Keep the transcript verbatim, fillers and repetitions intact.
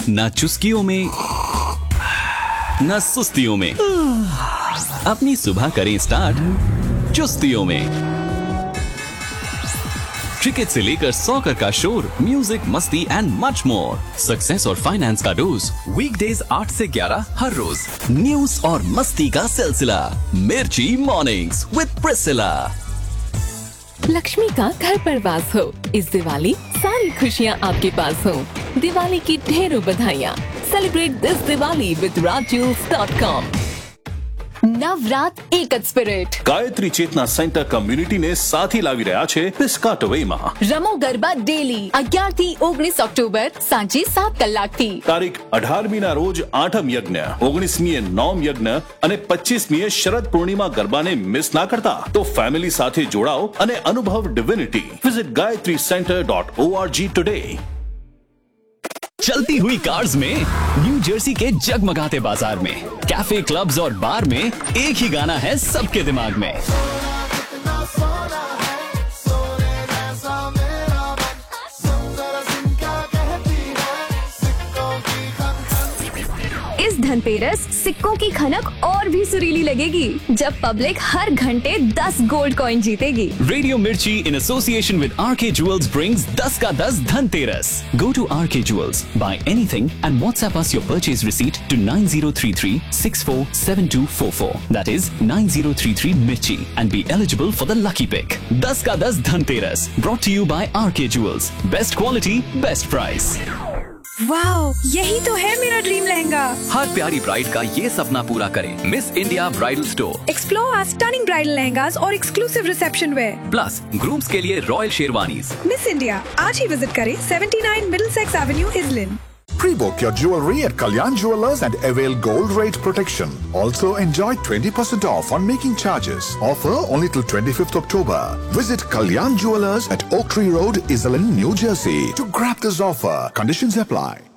ना चुस्कियों में, ना सुस्तियों में, अपनी सुबह करें स्टार्ट चुस्तियों में। क्रिकेट से लेकर सॉकर का शोर, म्यूजिक, मस्ती एंड मच मोर। सक्सेस और फाइनेंस का डोज, वीकडेज आठ से ग्यारह हर रोज। न्यूज और मस्ती का सिलसिला, मिर्ची मॉर्निंग्स विद प्रिसिला। लक्ष्मी का घर पर वास हो, इस दिवाली सारी खुशियाँ आपके पास हो। दिवाली की ढेरों बधाइयाँ। Celebrate this Diwali with Raj jewels dot com. Navrat એક જ સ્પિરિટ। ગાયત્રી ચેતના સેન્ટર કમ્યુનિટી ને સાથી લાવી રહ્યા છે પિસ્કાટોવેમાં। રમો ગરબા ડેલી અગિયાર થી ઓગણીસ ઓક્ટોબર સાંજે સાત કલાકથી। તારીખ અઢારમી ના રોજ આઠમ યજ્ઞ, ઓગણીસમીએ નોમ યજ્ઞ અને પચીસમીએ શરદ પૂર્ણિમા ગરબાને મિસ ના કરતા। તો ફેમિલી સાથે જોડાઓ અને અનુભવ divinity. Visit Gayatri centre dot ORG today. चलती हुई कार्स में, न्यू जर्सी के जगमगाते बाजार में, कैफे, क्लब्स और बार में एक ही गाना है सबके दिमाग में। इस धनतेरस सिक्कों की खनक और भी सुरीली लगेगी जब पब्लिक हर घंटे दस गोल्ड कॉइन जीतेगी। रेडियो मिर्ची in association with R K Jewels brings दस का दस Dhanteras. Go to R K Jewels, buy anything and WhatsApp us your purchase receipt to nine zero three three six four seven two four four. That is nine zero three three Mirchi and be eligible for the lucky pick. दस का दस Dhanteras brought to you by R K Jewels. Best quality, best price. Wow, यही तो है मेरा dream lehenga. हर प्यारी bride का ये सपना पूरा करें miss India bridal store. Explore our stunning bridal lehengas और exclusive reception where. Plus grooms के लिए रॉयल शेरवानीज। मिस इंडिया आज ही विजिट करें seventy nine Middlesex Avenue इजलिन। Pre-book your jewelry at Kalyan Jewellers and avail gold rate protection. Also enjoy twenty percent off on making charges. Offer only till twenty-fifth October. Visit Kalyan Jewellers at Oak Tree Road, Iselin, New Jersey to grab this offer. Conditions apply.